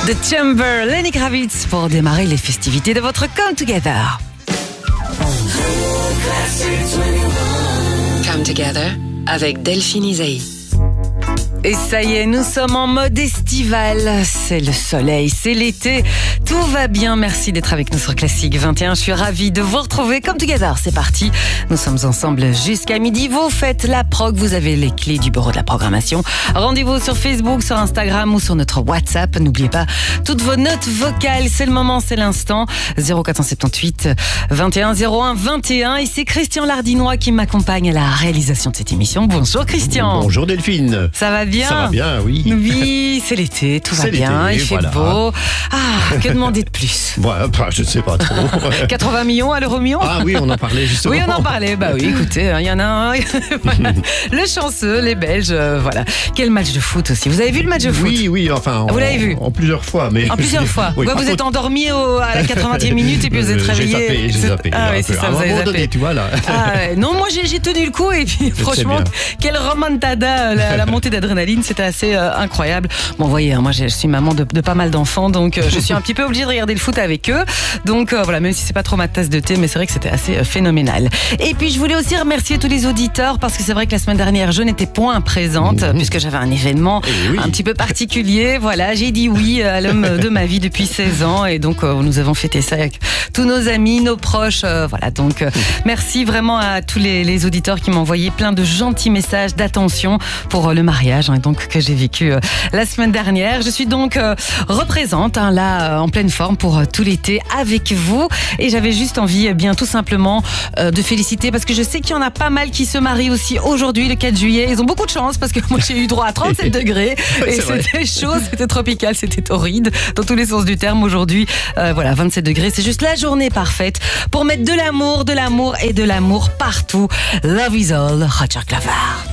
The Chamber, Lenny Kravitz pour démarrer les festivités de votre Come Together. Come Together avec Delphine Isaïe. Et ça y est, nous sommes en mode estival. C'est le soleil, c'est l'été. Tout va bien. Merci d'être avec nous sur Classique 21. Je suis ravie de vous retrouver. Come Together, c'est parti. Nous sommes ensemble jusqu'à midi. Vous faites la prog. Vous avez les clés du bureau de la programmation. Rendez-vous sur Facebook, sur Instagram ou sur notre WhatsApp. N'oubliez pas toutes vos notes vocales. C'est le moment, c'est l'instant. 0478 21 01 21. Et c'est Christian Lardinois qui m'accompagne à la réalisation de cette émission. Bonjour Christian. Bonjour Delphine. Ça va bien? Ça va bien, oui. Oui, c'est l'été, tout va bien, il fait beau. Ah, que demander de plus? Ouais, je ne sais pas trop. 80 millions à l'euro million? Ah oui, on en parlait justement. Oui, on en parlait. Bah oui, écoutez, il y en a un. Voilà. Le chanceux, les Belges, voilà. Quel match de foot aussi. Vous avez vu le match de foot? Oui, enfin. Vous l'avez vu? En plusieurs fois. Mais... En plusieurs fois. Oui, vous êtes endormi à la 80e minute et puis vous êtes réveillé. J'ai zappé. Ah oui, c'est ça, vous avez zappé. Donné, tu vois là. Ah, ouais. Non, moi j'ai tenu le coup et puis franchement, quelle remontada, la montée d'adrénaline, c'était assez incroyable. Bon, vous voyez, moi je suis maman de pas mal d'enfants, donc je suis un petit peu obligée de regarder le foot avec eux. Donc voilà, même si c'est pas trop ma tasse de thé, mais c'est vrai que c'était assez phénoménal. Et puis je voulais aussi remercier tous les auditeurs parce que c'est vrai que la semaine dernière je n'étais point présente puisque j'avais un événement un petit peu particulier. Voilà, j'ai dit oui à l'homme de ma vie depuis 16 ans et donc nous avons fêté ça avec tous nos amis, nos proches. Voilà, donc merci vraiment à tous les auditeurs qui m'ont envoyé plein de gentils messages d'attention pour le mariage donc que j'ai vécu la semaine dernière. Je suis donc représente là en pleine forme pour tout l'été avec vous et j'avais juste envie bien tout simplement de féliciter parce que je sais qu'il y en a pas mal qui se marient aussi aujourd'hui le 4 juillet. Ils ont beaucoup de chance parce que moi j'ai eu droit à 37 degrés et c'était chaud, c'était tropical, c'était torride dans tous les sens du terme aujourd'hui. Voilà, 27 degrés, c'est juste la journée parfaite pour mettre de l'amour et de l'amour partout. Love is all, Roger Clover.